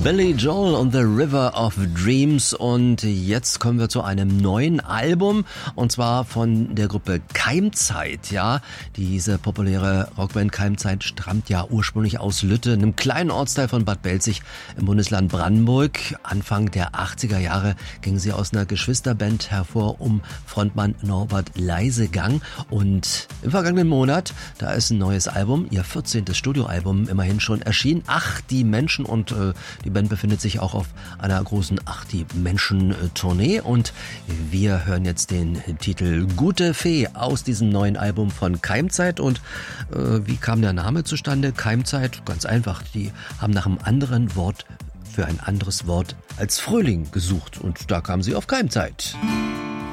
Billy Joel und The River of Dreams, und jetzt kommen wir zu einem neuen Album, und zwar von der Gruppe Keimzeit. Ja, diese populäre Rockband Keimzeit stammt ja ursprünglich aus Lütte, einem kleinen Ortsteil von Bad Belzig im Bundesland Brandenburg. Anfang der 80er Jahre ging sie aus einer Geschwisterband hervor um Frontmann Norbert Leisegang, und im vergangenen Monat, da ist ein neues Album, ihr 14. Studioalbum immerhin schon erschienen. Ach, die Menschen, und die Band befindet sich auch auf einer großen Ach, die Menschen-Tournee, und wir hören jetzt den Titel Gute Fee aus diesem neuen Album von Keimzeit. Und wie kam der Name zustande? Keimzeit, ganz einfach, die haben nach einem anderen Wort für ein anderes Wort als Frühling gesucht, und da kamen sie auf Keimzeit.